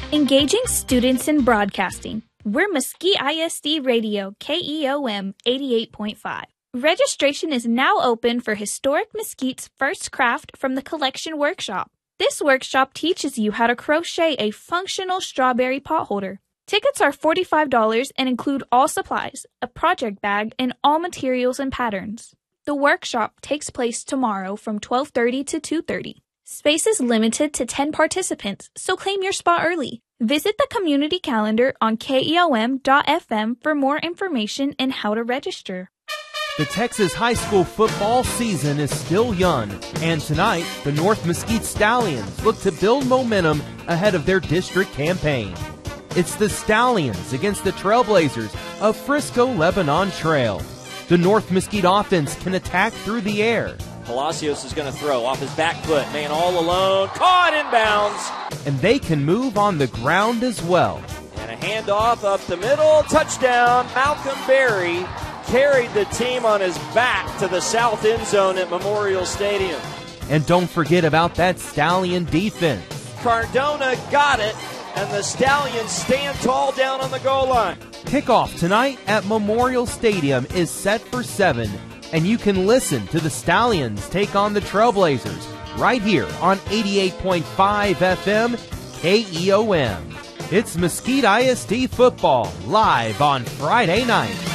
Engaging students in broadcasting. We're Mesquite ISD Radio, KEOM 88.5. Registration is now open for Historic Mesquite's first craft from the Collection Workshop. This workshop teaches you how to crochet a functional strawberry pot holder. Tickets are $45 and include all supplies, a project bag, and all materials and patterns. The workshop takes place tomorrow from 12:30 to 2:30. Space is limited to 10 participants, so claim your spot early. Visit the community calendar on KEOM.FM for more information and how to register. The Texas high school football season is still young, and tonight, the North Mesquite Stallions look to build momentum ahead of their district campaign. It's the Stallions against the Trailblazers of Frisco Lebanon Trail. The North Mesquite offense can attack through the air. Palacios is going to throw off his back foot. Man all alone, caught in bounds. And they can move on the ground as well. And a handoff up the middle, touchdown. Malcolm Berry carried the team on his back to the south end zone at Memorial Stadium. And don't forget about that Stallion defense. Cardona got it, and the Stallions stand tall down on the goal line. Kickoff tonight at Memorial Stadium is set for 7, and you can listen to the Stallions take on the Trailblazers right here on 88.5 FM KEOM. It's Mesquite ISD football live on Friday night.